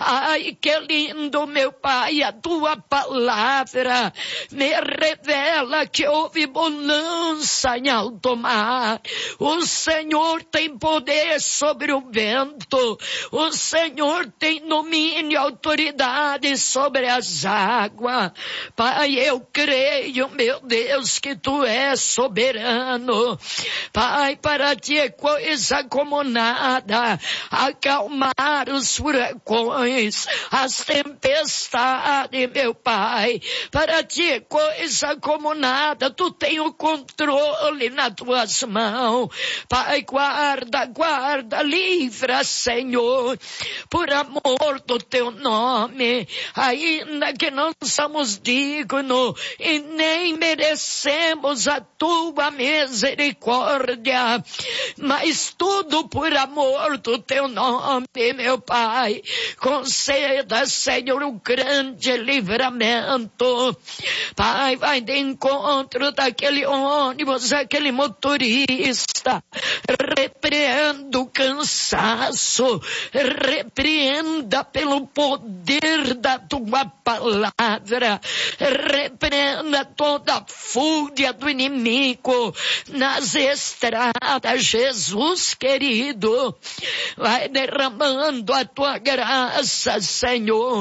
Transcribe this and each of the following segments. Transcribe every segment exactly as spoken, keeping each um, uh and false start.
Pai, que lindo, meu Pai, a tua palavra me revela que houve bonança em alto mar. O Senhor tem poder sobre o vento. O Senhor tem domínio e autoridade sobre as águas. Pai, eu creio, meu Deus, que tu és soberano. Pai, para ti é coisa como nada acalmar os furacões, as tempestades, meu Pai. Para ti é coisa como nada, tu tem o controle nas tuas mãos. Pai, guarda, guarda, livra, Senhor, por amor do teu nome, ainda que não somos dignos e nem merecemos a tua misericórdia, mas tudo por amor do teu nome, meu Pai. Conceda, Senhor, um grande livramento. Pai, vai de encontro daquele ônibus, aquele motorista. Repreenda o cansaço, repreenda pelo poder da tua palavra, repreenda toda a fúria do inimigo nas estradas, Jesus querido. Vai derramando a tua graça, Senhor.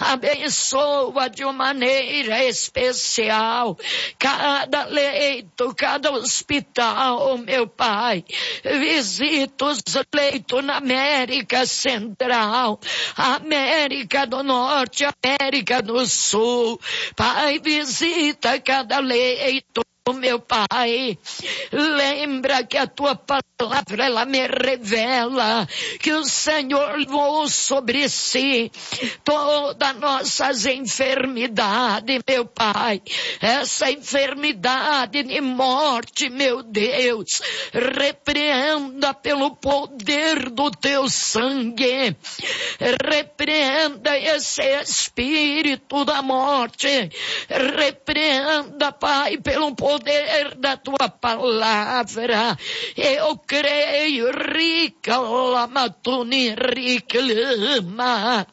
Abençoa de uma maneira especial cada leito, cada hospital, meu Pai. Visita os leitos na América Central, América do Norte, América do Sul. Pai, visita cada leito, meu Pai. Lembra que a tua palavra, ela me revela que o Senhor levou sobre si todas as nossas enfermidades, meu Pai. Essa enfermidade de morte, meu Deus, repreenda pelo poder do teu sangue. Repreenda esse espírito da morte. Repreenda, Pai, pelo poder poder da tua palavra. Eu creio, rica lamatuni, rica lama.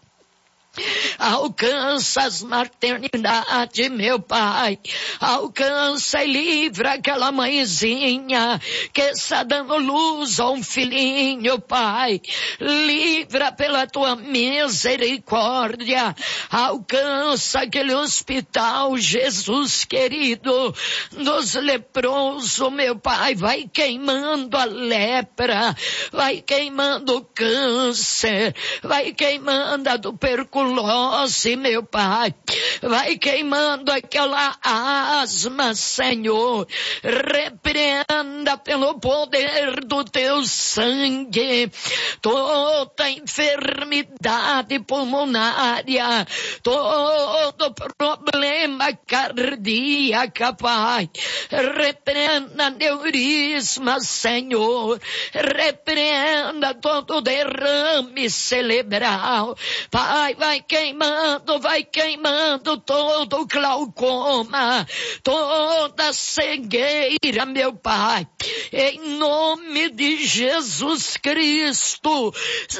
Alcança as maternidades, meu Pai. Alcança e livra aquela mãezinha que está dando luz a um filhinho, Pai. Livra pela tua misericórdia. Alcança aquele hospital, Jesus querido, dos leprosos, meu Pai. Vai queimando a lepra, vai queimando o câncer, vai queimando a tuberculose, meu Pai. Vai queimando aquela asma, Senhor. Repreenda pelo poder do teu sangue toda enfermidade pulmonária, todo problema cardíaco, Pai. Repreenda aneurisma, Senhor. Repreenda todo derrame cerebral. Pai, vai queimando, vai queimando todo o glaucoma, toda cegueira, meu Pai. Em nome de Jesus Cristo,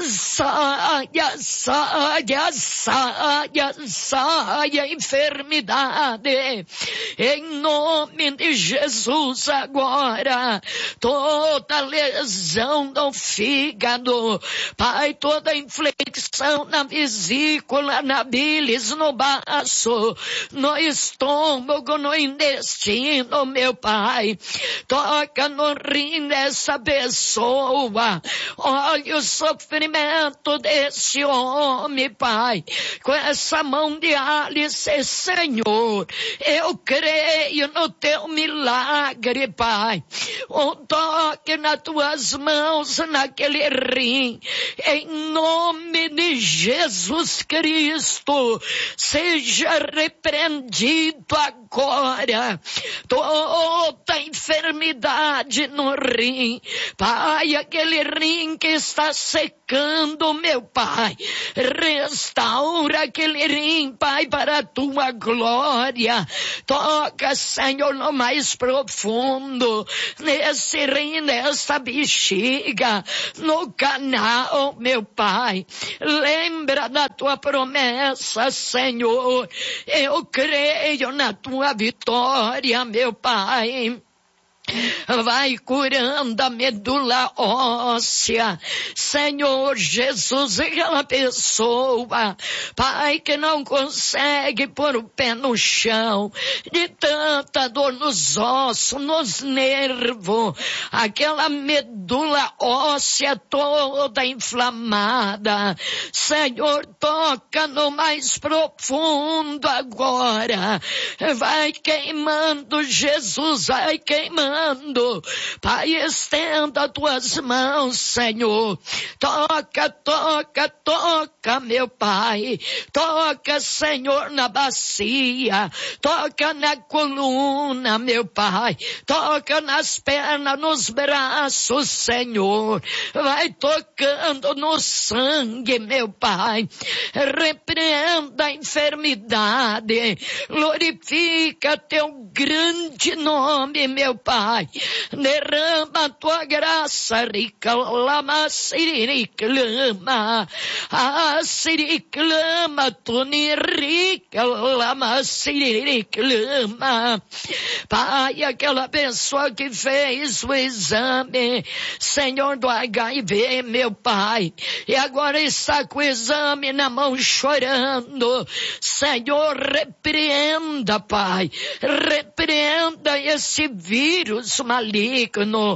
saia, saia, saia, saia enfermidade. Em nome de Jesus agora, toda lesão no fígado, Pai, toda inflexão na vesícula, na bilis, no baço, no estômago, no intestino, meu Pai. Toca no rim dessa pessoa. Olha o sofrimento desse homem, Pai. Com essa mão de Alice, Senhor, eu creio no teu milagre, Pai. Um toque nas tuas mãos, naquele rim. Em nome de Jesus Cristo, seja repreendido agora toda enfermidade no rim. Pai, aquele rim que está secando, tocando, meu Pai. Restaura aquele rim, Pai, para a tua glória. Toca, Senhor, no mais profundo, nesse rim, nessa bexiga, no canal, meu Pai. Lembra da tua promessa, Senhor. Eu creio na tua vitória, meu Pai. Vai curando a medula óssea, Senhor Jesus, aquela pessoa, Pai, que não consegue pôr o pé no chão, de tanta dor nos ossos, nos nervos, aquela medula óssea toda inflamada, Senhor, toca no mais profundo agora, vai queimando, Jesus, vai queimando. Pai, estenda tuas mãos, Senhor. Toca, toca, toca, meu Pai. Toca, Senhor, na bacia. Toca na coluna, meu Pai. Toca nas pernas, nos braços, Senhor. Vai tocando no sangue, meu Pai. Repreenda a enfermidade. Glorifica teu grande nome, meu Pai. Derrama a tua graça, rica, lama, siriclama, ah, siriclama, tu ni rica, lama, siriclama. Pai, aquela pessoa que fez o exame, Senhor, do H I V, meu Pai, e agora está com o exame na mão chorando, Senhor, repreenda, Pai, repreenda esse vírus maligno,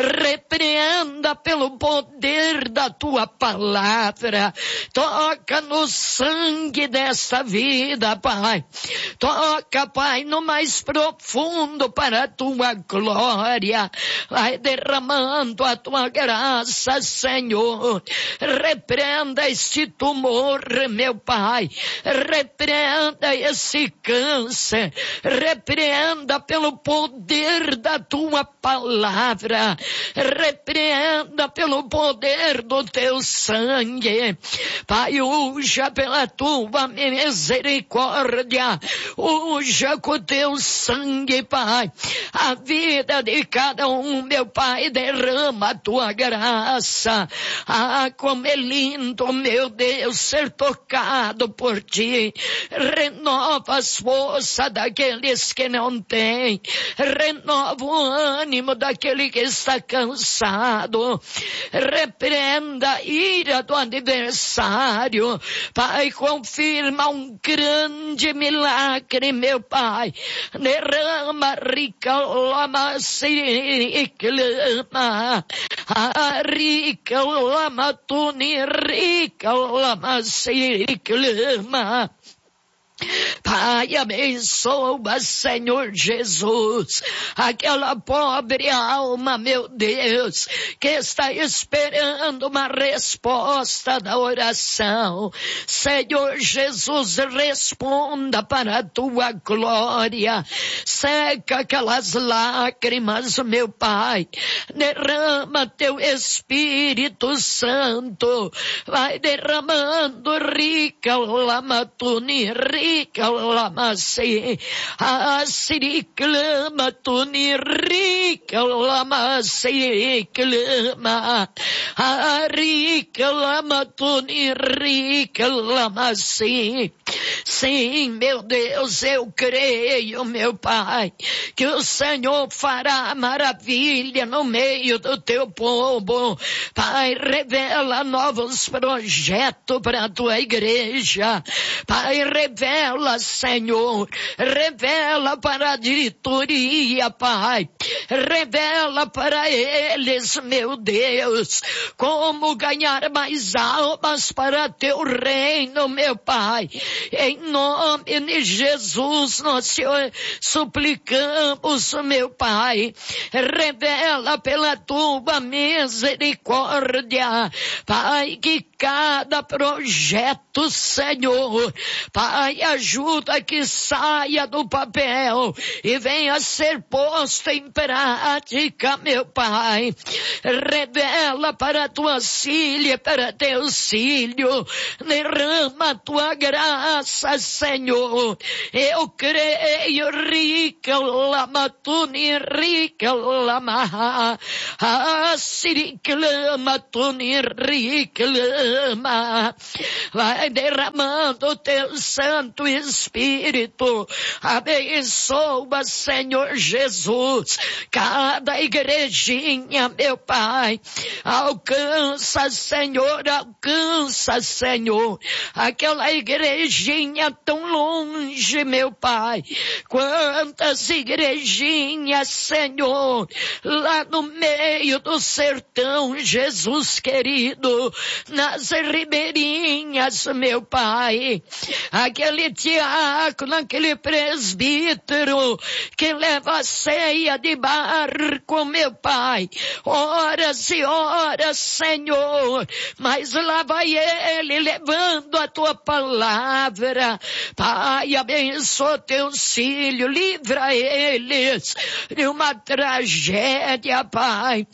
repreenda pelo poder da tua palavra, toca no sangue dessa vida, Pai, toca, Pai, no mais profundo para a tua glória, vai derramando a tua graça, Senhor, repreenda esse tumor, meu Pai, repreenda esse câncer, repreenda pelo poder da tua palavra, repreenda pelo poder do teu sangue, Pai, uja pela tua misericórdia, uja com o teu sangue, Pai, a vida de cada um, meu Pai, derrama a tua graça. Ah, como é lindo, meu Deus, ser tocado por ti, renova as forças daqueles que não têm, renova o ânimo daquele que está cansado, repreenda a ira do adversário, Pai, confirma um grande milagre, meu Pai, derrama rica lama siriclama, a rica lama tuni rica lama siriclama. Pai, abençoa, Senhor Jesus, aquela pobre alma, meu Deus, que está esperando uma resposta da oração. Senhor Jesus, responda para a tua glória. Seca aquelas lágrimas, meu Pai. Derrama teu Espírito Santo. Vai derramando rica lamatuni, rica Lamasi, asiri clama tuni rica lamasi clama, arica lama tuni rica lamasi. Sim, meu Deus, eu creio, meu Pai, que o Senhor fará maravilha no meio do teu povo. Pai, revela novos projetos para a tua igreja. Pai, revela, Senhor, revela para a diretoria, Pai, revela para eles, meu Deus, como ganhar mais almas para teu reino, meu Pai. Em nome de Jesus, nós te suplicamos, meu Pai, revela pela tua misericórdia, Pai, que cada projeto, Senhor. Pai, ajuda que saia do papel e venha ser posto em prática, meu Pai. Revela para tuas filhas, para teus filhos, derrama a tua graça, Senhor. Eu creio, rica lama, tuni, rica lama, ah, se clama, tuni, rica lama. Vai derramando o teu Santo Espírito, abençoa, Senhor Jesus, cada igrejinha, meu Pai, alcança, Senhor, alcança, Senhor, aquela igrejinha tão longe, meu Pai, quantas igrejinhas, Senhor, lá no meio do sertão, Jesus querido, nas ribeirinhas, meu Pai, aquele diácono, aquele presbítero que leva a ceia de barco, meu Pai, horas e horas, Senhor, mas lá vai ele levando a tua palavra. Pai, abençoa teus filhos, livra eles de uma tragédia, Pai,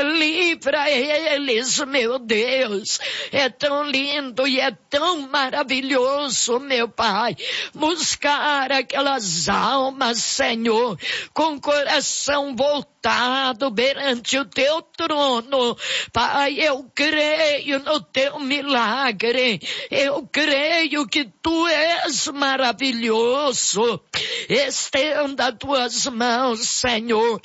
livra eles, meu Deus. É tão lindo e é tão maravilhoso, meu Pai, buscar aquelas almas, Senhor, com coração voltado perante o teu trono. Pai, eu creio no teu milagre, eu creio que tu és maravilhoso. Estenda tuas mãos, Senhor,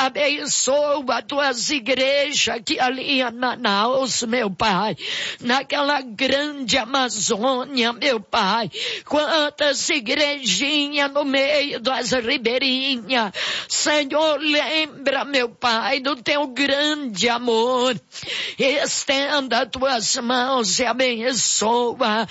abençoa tuas igrejas que ali em Manaus, meu Pai, naquela grande Amazônia, meu Pai, quantas igrejinhas no meio das ribeirinhas, Senhor, lembra, meu Pai, do teu grande amor. Estenda tuas mãos e abençoa,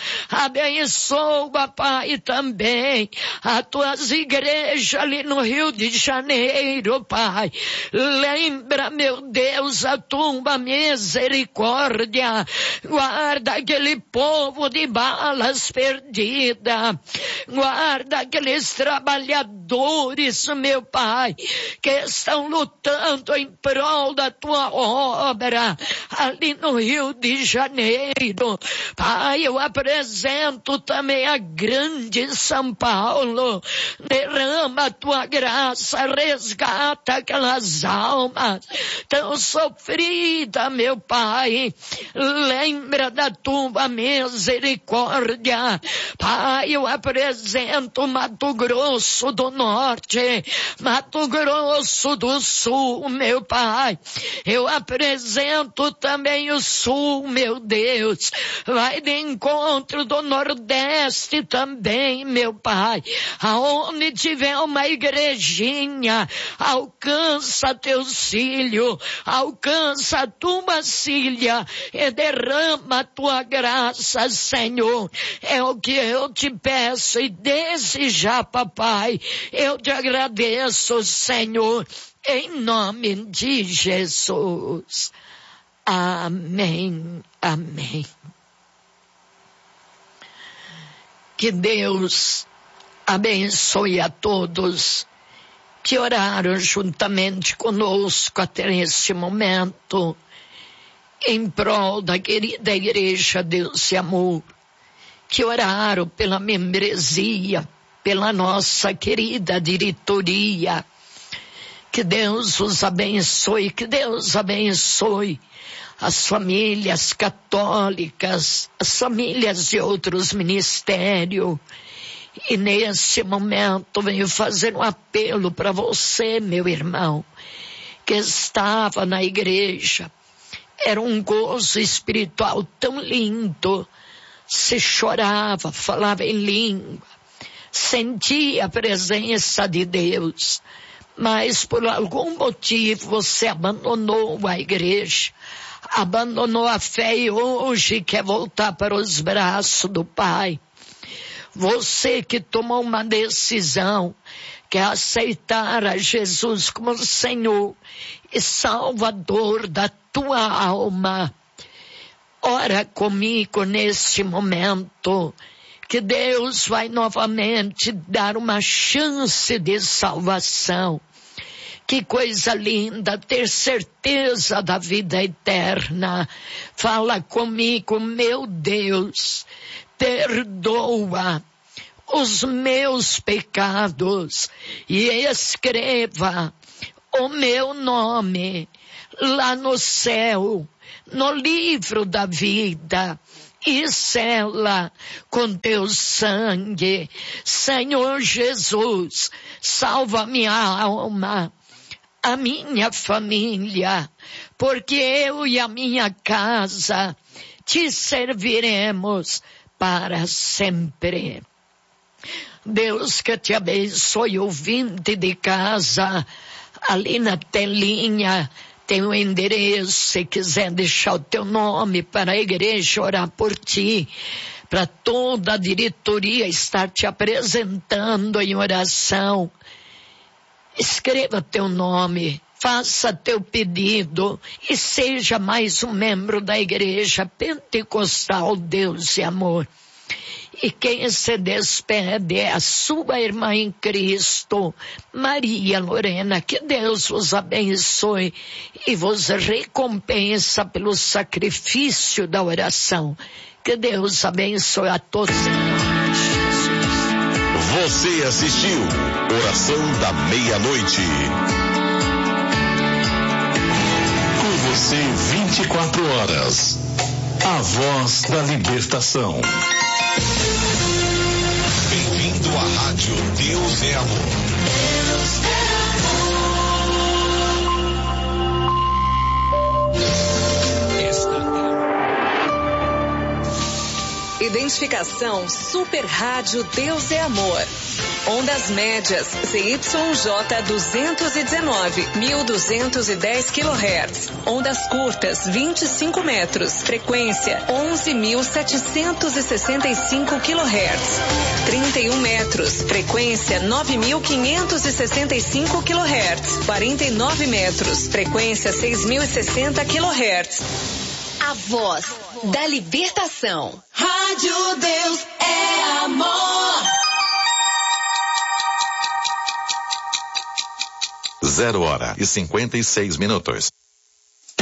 abençoa, Pai, também as tuas igrejas ali no Rio de Janeiro, Pai. Lembra, meu Deus, a tua misericórdia, guarda aquele povo de balas perdidas, guarda aqueles trabalhadores, meu Pai, que estão lutando em prol da tua obra ali no Rio de Janeiro. Pai, eu apresento também a grande São Paulo. Derrama a tua graça, resgata aquelas almas tão sofridas, meu Pai. Lembra da tua misericórdia. Pai, eu apresento Mato Grosso do Norte, Mato Grosso do Sul, meu Pai. Eu apresento também o Sul, meu Deus. Vai de encontro do Nordeste também, meu Pai. Aonde tiver uma igrejinha, alcança teus filhos, alcança a tua filha e derrama a tua graça, Senhor. É o que eu te peço e desde já, papai, eu te agradeço, Senhor, em nome de Jesus. Amém, amém. Que Deus abençoe a todos que oraram juntamente conosco até esse momento, em prol da querida Igreja Deus e Amor, que oraram pela membresia, pela nossa querida diretoria. Que Deus os abençoe, que Deus abençoe as famílias católicas, as famílias de outros ministérios. E nesse momento venho fazer um apelo para você, meu irmão, que estava na igreja. Era um gozo espiritual tão lindo. Se chorava, falava em língua, sentia a presença de Deus. Mas por algum motivo você abandonou a igreja, abandonou a fé e hoje quer voltar para os braços do Pai. Você que tomou uma decisão, quer aceitar a Jesus como Senhor e Salvador da tua alma. ora comigo neste momento, que Deus vai novamente dar uma chance de salvação. Que coisa linda ter certeza da vida eterna. Fala comigo, meu Deus, perdoa os meus pecados e escreva o meu nome lá no céu, no livro da vida, e sela com teu sangue. Senhor Jesus, salva minha alma, a minha família, porque eu e a minha casa te serviremos para sempre. Deus que te abençoe, ouvinte de casa, ali na telinha tem um endereço, se quiser deixar o teu nome para a igreja orar por ti, para toda a diretoria estar te apresentando em oração. Escreva teu nome, faça teu pedido e seja mais um membro da igreja pentecostal Deus e Amor. E quem se despede é a sua irmã em Cristo, Maria Lorena. Que Deus vos abençoe e vos recompensa pelo sacrifício da oração. Que Deus abençoe a todos. Você assistiu Oração da Meia-Noite. Com você vinte e quatro horas. A voz da libertação. Bem-vindo à Rádio Deus é Amor. Deus é amor. Identificação Super Rádio Deus é Amor. Ondas médias C Y J duzentos e dezenove, mil duzentos e dez quilohertz. Ondas curtas vinte e cinco metros. Frequência onze mil setecentos e sessenta e cinco quilohertz. trinta e um metros. Frequência nove mil quinhentos e sessenta e cinco quilohertz. quarenta e nove metros. Frequência seis mil e sessenta quilohertz. A voz da libertação. Rádio Deus é Amor. Zero hora e cinquenta e seis minutos.